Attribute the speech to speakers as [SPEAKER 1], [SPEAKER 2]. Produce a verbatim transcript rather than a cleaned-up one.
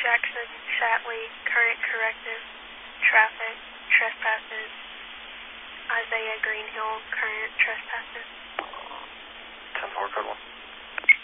[SPEAKER 1] Jackson Shatley, current corrective, traffic, trespasses. Isaiah Greenhill, current